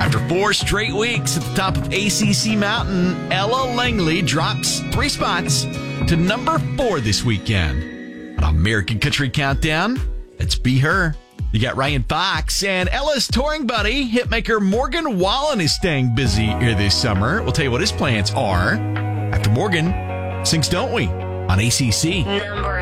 After 4 straight weeks at the top of ACC Mountain, Ella Langley drops 3 spots to number 4 this weekend. On American Country Countdown, let's Be Her. You got Ryan Fox, and Ella's touring buddy, hitmaker Morgan Wallen, is staying busy here this summer. We'll tell you what his plans are after Morgan sings Don't We on ACC.